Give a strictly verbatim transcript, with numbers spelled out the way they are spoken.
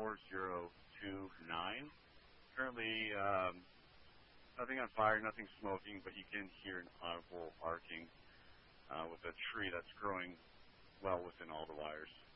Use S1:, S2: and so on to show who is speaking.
S1: four zero two nine. Currently, um, nothing on fire, nothing smoking, but you can hear an audible arcing uh, with a tree that's growing well within all the wires.